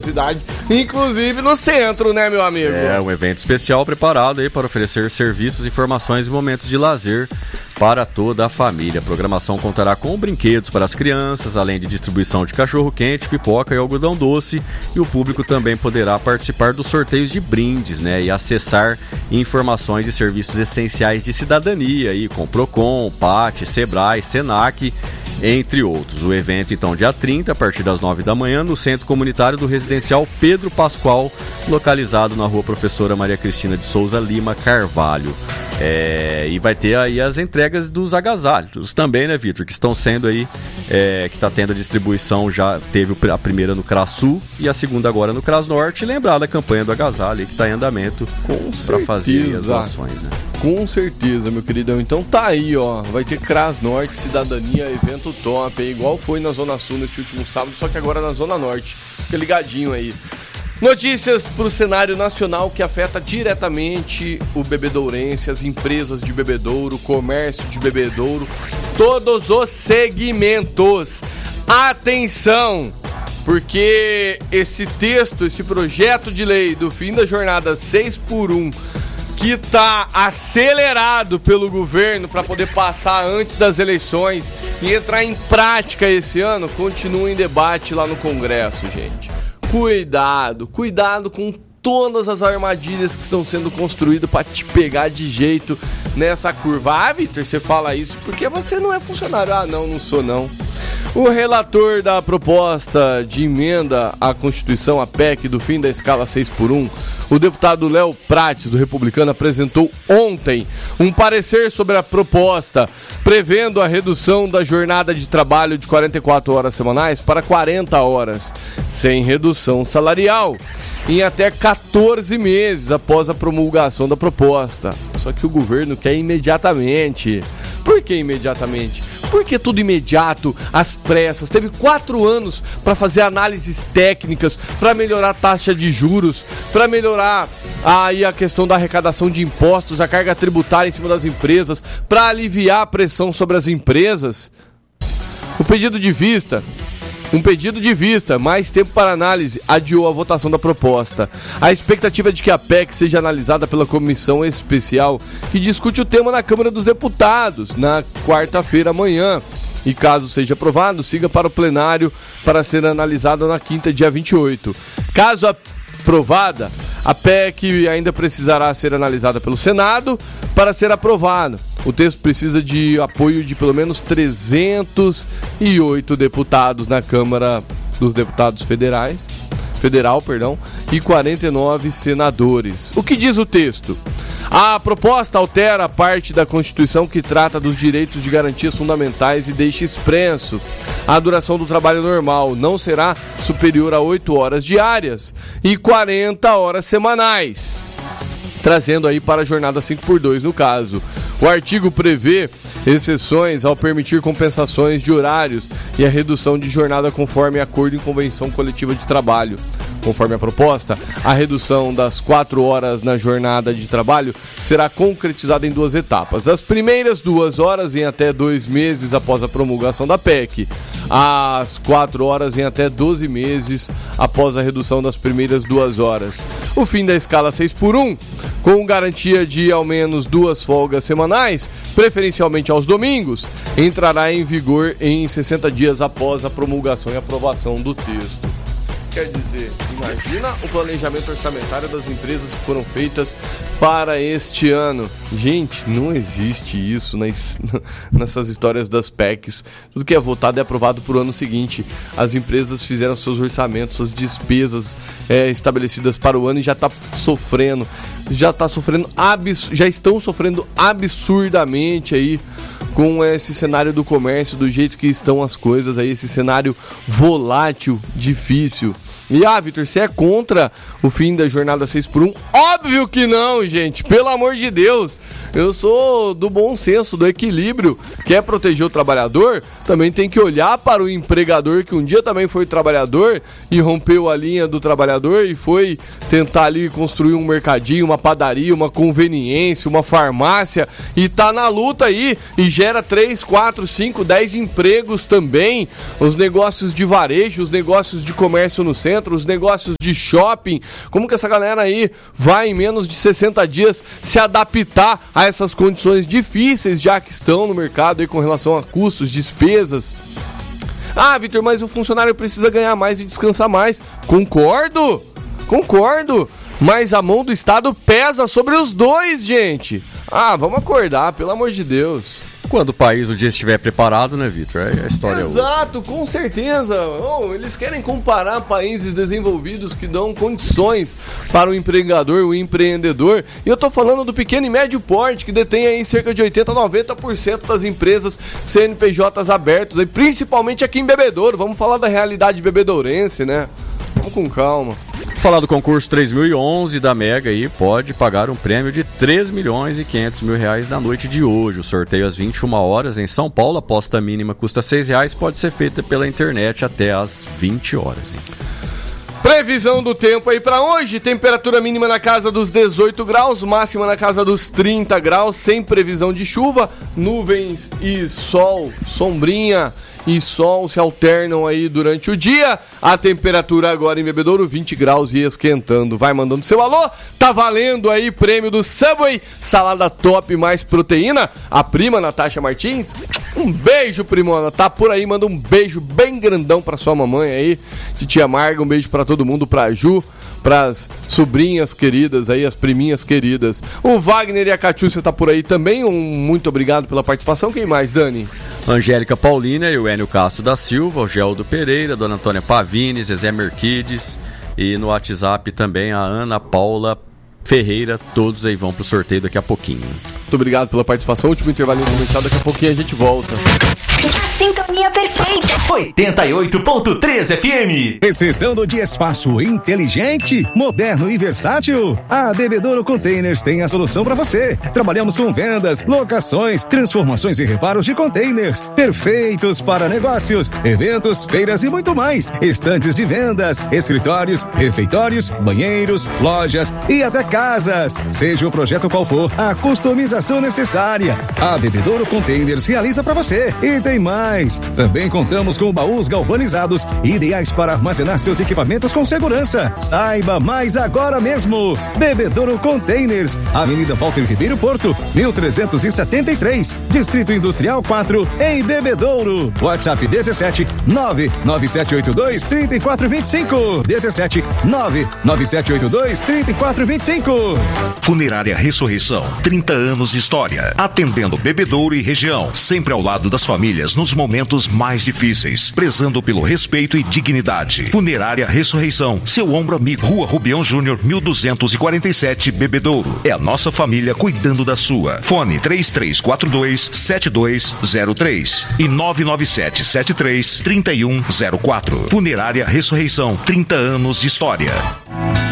cidade, inclusive no centro, né, meu amigo? É um evento especial preparado aí para oferecer serviços, informações e momentos de lazer para toda a família. A programação contará com brinquedos para as crianças, além de distribuição de cachorro-quente, pipoca e algodão doce. E o público também poderá participar dos sorteios de brindes, né? E acessar informações de serviços essenciais de cidadania, aí, com Procon, PAT, Sebrae, Senac, entre outros. O evento, então, dia 30, a partir das 9 da manhã, no Centro Comunitário do Residencial Pedro Pascoal, localizado na Rua Professora Maria Cristina de Souza Lima Carvalho. E vai ter aí as entregas dos agasalhos também, né, Vitor? Que estão sendo aí, que está tendo a distribuição, já teve a primeira no CRAS Sul e a segunda agora no CRAS Norte. E lembrar da campanha do agasalho, que está em andamento para fazer as doações, né? Com certeza, meu queridão. Então tá aí, ó. Vai ter CRAS Norte, Cidadania, evento top, igual foi na Zona Sul neste último sábado, só que agora na Zona Norte. Fica ligadinho aí. Notícias para o cenário nacional que afeta diretamente o bebedourense, as empresas de bebedouro, comércio de bebedouro, todos os segmentos. Atenção, porque esse texto, esse projeto de lei do fim da jornada 6x1, que está acelerado pelo governo para poder passar antes das eleições e entrar em prática esse ano, continua em debate lá no Congresso, gente. Cuidado com todas as armadilhas que estão sendo construídas para te pegar de jeito nessa curva. Ah, Vitor, você fala isso porque você não é funcionário. Ah, não sou não. O relator da proposta de emenda à Constituição, a PEC, do fim da escala 6x1, o deputado Léo Prates, do Republicano, apresentou ontem um parecer sobre a proposta, prevendo a redução da jornada de trabalho de 44 horas semanais para 40 horas, sem redução salarial, em até 14 meses após a promulgação da proposta. Só que o governo quer imediatamente. Por que imediatamente? Porque tudo imediato, às pressas. Teve 4 anos para fazer análises técnicas, para melhorar a taxa de juros, para melhorar aí a questão da arrecadação de impostos, a carga tributária em cima das empresas, para aliviar a pressão sobre as empresas. Um pedido de vista, mais tempo para análise, adiou a votação da proposta. A expectativa é de que a PEC seja analisada pela comissão especial que discute o tema na Câmara dos Deputados na quarta-feira amanhã. E caso seja aprovado, siga para o plenário para ser analisada na quinta, dia 28. Caso aprovada, a PEC ainda precisará ser analisada pelo Senado para ser aprovada. O texto precisa de apoio de pelo menos 308 deputados na Câmara dos Deputados Federal, e 49 senadores. O que diz o texto? A proposta altera a parte da Constituição que trata dos direitos de garantias fundamentais e deixa expresso: a duração do trabalho normal não será superior a 8 horas diárias e 40 horas semanais, trazendo aí para a jornada 5x2 no caso. O artigo prevê exceções ao permitir compensações de horários e a redução de jornada conforme acordo em convenção coletiva de trabalho. Conforme a proposta, a redução das 4 horas na jornada de trabalho será concretizada em 2 etapas. As primeiras 2 horas em até 2 meses após a promulgação da PEC. As 4 horas em até 12 meses após a redução das primeiras 2 horas. O fim da escala 6x1, com garantia de ao menos 2 folgas semanais, preferencialmente aos domingos, entrará em vigor em 60 dias após a promulgação e aprovação do texto. Quer dizer, imagina o planejamento orçamentário das empresas que foram feitas para este ano. Gente, não existe isso nessas histórias das PECs. Tudo que é votado é aprovado para o ano seguinte. As empresas fizeram seus orçamentos, suas despesas estabelecidas para o ano e já estão sofrendo absurdamente aí com esse cenário do comércio, do jeito que estão as coisas aí, esse cenário volátil, difícil. E, Vitor, você é contra o fim da jornada 6x1? Óbvio que não, gente, pelo amor de Deus. Eu sou do bom senso, do equilíbrio. Quer proteger o trabalhador, também tem que olhar para o empregador, que um dia também foi trabalhador e rompeu a linha do trabalhador e foi tentar ali construir um mercadinho, uma padaria, uma conveniência, uma farmácia, e tá na luta aí e gera 3, 4, 5, 10 empregos também. Os negócios de varejo, os negócios de comércio no centro, os negócios de shopping. Como que essa galera aí vai em menos de 60 dias se adaptar a essas condições difíceis já que estão no mercado aí com relação a custos, despesas? Ah, Vitor, mas o funcionário precisa ganhar mais e descansar mais. Concordo, mas a mão do Estado pesa sobre os dois, gente. Ah, vamos acordar, pelo amor de Deus. Quando o país um dia estiver preparado, né, Vitor? A história Exato, com certeza. Eles querem comparar países desenvolvidos que dão condições para o empregador, o empreendedor. E eu tô falando do pequeno e médio porte, que detém aí cerca de 80% a 90% das empresas CNPJs abertos, aí, principalmente aqui em Bebedouro. Vamos falar da realidade bebedourense, né? Vamos com calma. Falar do concurso 3011 da Mega aí, pode pagar um prêmio de 3.500.000 reais na noite de hoje. O sorteio às 21 horas em São Paulo, a aposta mínima custa R$6, pode ser feita pela internet até às 20 horas. Hein? Previsão do tempo aí para hoje, temperatura mínima na casa dos 18 graus, máxima na casa dos 30 graus, sem previsão de chuva, nuvens e sol, sombrinha e sol se alternam aí durante o dia. A temperatura agora em Bebedouro, 20 graus e esquentando. Vai mandando seu alô, tá valendo aí prêmio do Subway, salada top mais proteína. A prima Natasha Martins, um beijo, primona, tá por aí, manda um beijo bem grandão pra sua mamãe aí, titia Marga, um beijo pra todo mundo, pra Ju, pras sobrinhas queridas aí, as priminhas queridas. O Wagner e a Catiúcia tá por aí também, muito obrigado pela participação. Quem mais, Dani? Angélica Paulina e o Enio Castro da Silva, o Geldo Pereira, Dona Antônia Pavini, Zezé Merquides, e no WhatsApp também a Ana Paula Ferreira, todos aí vão pro sorteio daqui a pouquinho. Muito obrigado pela participação, último intervalo comercial, daqui a pouquinho a gente volta. A sintonia perfeita. 88.3 FM. Precisando de espaço inteligente, moderno e versátil? A Bebedouro Containers tem a solução para você. Trabalhamos com vendas, locações, transformações e reparos de containers, perfeitos para negócios, eventos, feiras e muito mais. Estantes de vendas, escritórios, refeitórios, banheiros, lojas e até casas. Seja o projeto qual for, a customização necessária, a Bebedouro Containers realiza para você. E tem mais. Também contamos com baús galvanizados, ideais para armazenar seus equipamentos com segurança. Saiba mais agora mesmo. Bebedouro Containers, Avenida Walter Ribeiro Porto, 1373, Distrito Industrial 4, em Bebedouro. WhatsApp 17 99782 3425. 17 99782 3425. Funerária Ressurreição, 30 anos de história, atendendo Bebedouro e região, sempre ao lado das famílias nos momentos mais difíceis, prezando pelo respeito e dignidade. Funerária Ressurreição, seu ombro amigo, Rua Rubião Júnior, 1247, Bebedouro. É a nossa família cuidando da sua. Fone 3342-7203 e 99773-3104. Funerária Ressurreição, 30 anos de história.